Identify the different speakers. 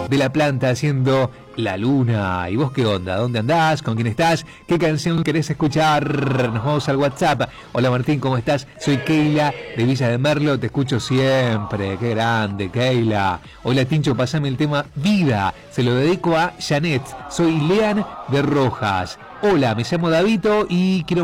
Speaker 1: de la planta haciendo La Luna. ¿Y vos qué onda? ¿Dónde andás? ¿Con quién estás? ¿Qué canción querés escuchar? Nos vamos al WhatsApp. Hola Martín, ¿cómo estás? Soy Keila de Villa de Merlo, te escucho siempre. Qué grande, Keila. Hola Tincho, pasame el tema Vida. Se lo dedico a Janet. Soy Lean de Rojas. Hola, me llamo Davito y quiero